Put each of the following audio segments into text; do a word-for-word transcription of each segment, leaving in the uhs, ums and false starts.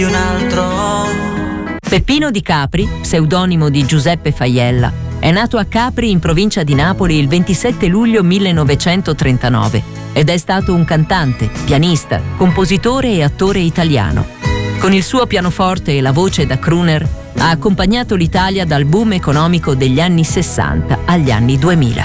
un altro. Peppino Di Capri, pseudonimo di Giuseppe Faiella, è nato a Capri in provincia di Napoli il ventisette luglio millenovecentotrentanove ed è stato un cantante, pianista, compositore e attore italiano. Con il suo pianoforte e la voce da crooner ha accompagnato l'Italia dal boom economico degli anni sessanta agli anni duemila.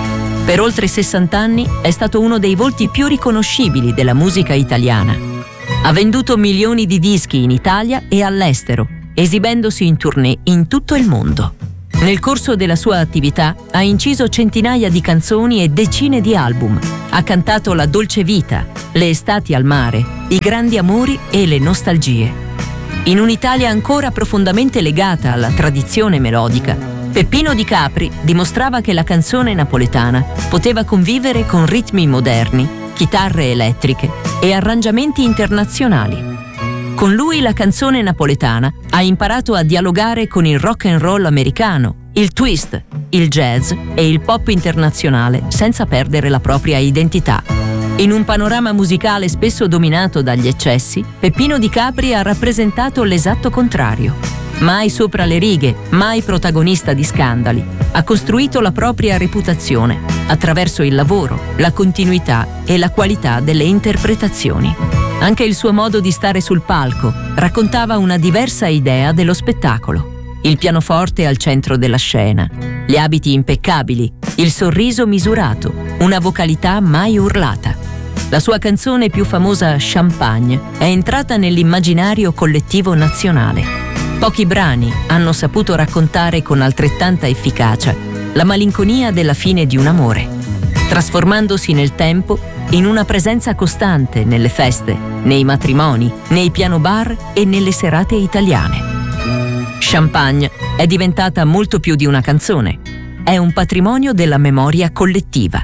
Per oltre sessanta anni è stato uno dei volti più riconoscibili della musica italiana. Ha venduto milioni di dischi in Italia e all'estero, esibendosi in tournée in tutto il mondo. Nel corso della sua attività ha inciso centinaia di canzoni e decine di album. Ha cantato la dolce vita, le estati al mare, i grandi amori e le nostalgie. In un'Italia ancora profondamente legata alla tradizione melodica, Peppino Di Capri dimostrava che la canzone napoletana poteva convivere con ritmi moderni, chitarre elettriche e arrangiamenti internazionali. Con lui la canzone napoletana ha imparato a dialogare con il rock and roll americano, il twist, il jazz e il pop internazionale senza perdere la propria identità. In un panorama musicale spesso dominato dagli eccessi, Peppino Di Capri ha rappresentato l'esatto contrario. Mai sopra le righe, mai protagonista di scandali, ha costruito la propria reputazione attraverso il lavoro, la continuità e la qualità delle interpretazioni. Anche il suo modo di stare sul palco raccontava una diversa idea dello spettacolo. Il pianoforte al centro della scena, gli abiti impeccabili, il sorriso misurato, una vocalità mai urlata. La sua canzone più famosa, Champagne, è entrata nell'immaginario collettivo nazionale. Pochi brani hanno saputo raccontare con altrettanta efficacia la malinconia della fine di un amore, trasformandosi nel tempo in una presenza costante nelle feste, nei matrimoni, nei piano bar e nelle serate italiane. Champagne è diventata molto più di una canzone. È un patrimonio della memoria collettiva.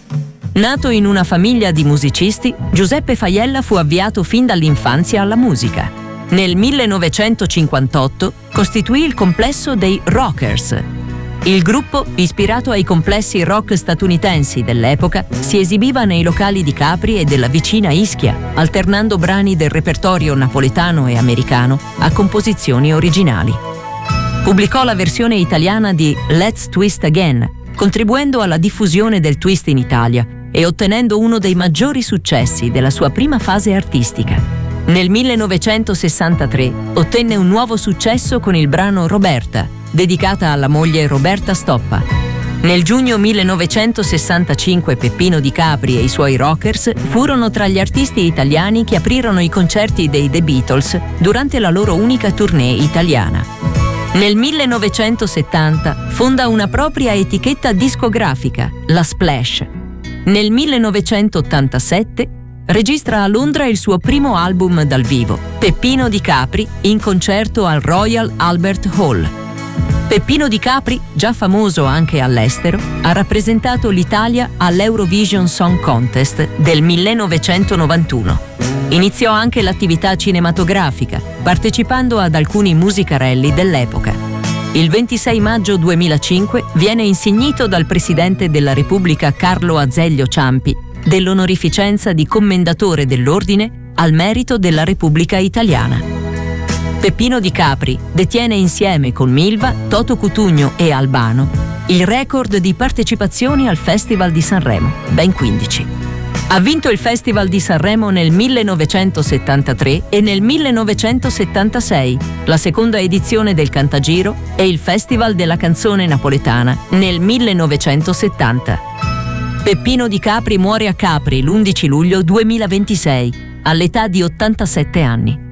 Nato in una famiglia di musicisti, Giuseppe Faiella fu avviato fin dall'infanzia alla musica. Nel millenovecentocinquantotto costituì il complesso dei Rockers. Il gruppo, ispirato ai complessi rock statunitensi dell'epoca, si esibiva nei locali di Capri e della vicina Ischia, alternando brani del repertorio napoletano e americano a composizioni originali. Pubblicò la versione italiana di Let's Twist Again, contribuendo alla diffusione del twist in Italia e ottenendo uno dei maggiori successi della sua prima fase artistica. Nel millenovecentosessantatré ottenne un nuovo successo con il brano Roberta, dedicata alla moglie Roberta Stoppa. Nel giugno millenovecentosessantacinque Peppino Di Capri e i suoi Rockers furono tra gli artisti italiani che aprirono i concerti dei The Beatles durante la loro unica tournée italiana. Nel millenovecentosettanta fonda una propria etichetta discografica, la Splash. Nel millenovecentottantasette registra a Londra il suo primo album dal vivo, Peppino Di Capri in concerto al Royal Albert Hall. Peppino Di Capri, già famoso anche all'estero, ha rappresentato l'Italia all'Eurovision Song Contest del millenovecentonovantuno. Iniziò anche l'attività cinematografica, partecipando ad alcuni musicarelli dell'epoca. Il ventisei maggio duemilacinque viene insignito dal Presidente della Repubblica Carlo Azeglio Ciampi dell'onorificenza di Commendatore dell'Ordine al merito della Repubblica Italiana. Peppino Di Capri detiene insieme con Milva, Toto Cutugno e Albano il record di partecipazioni al Festival di Sanremo, ben quindici. Ha vinto il Festival di Sanremo nel millenovecentosettantatré e nel millenovecentosettantasei, la seconda edizione del Cantagiro, e il Festival della canzone napoletana nel millenovecentosettanta. Peppino Di Capri muore a Capri l'undici luglio duemilaventisei, all'età di ottantasette anni.